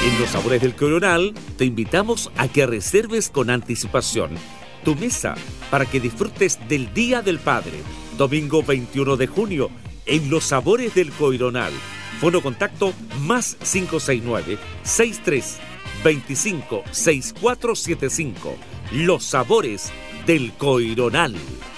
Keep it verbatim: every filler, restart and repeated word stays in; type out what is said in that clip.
En Los Sabores del Coronal te invitamos a que reserves con anticipación tu mesa para que disfrutes del Día del Padre, domingo veintiuno de junio, en Los Sabores del Coronal. Fono contacto más cinco seis nueve, seis tres dos cinco, seis cuatro siete cinco. Los Sabores del Coronal.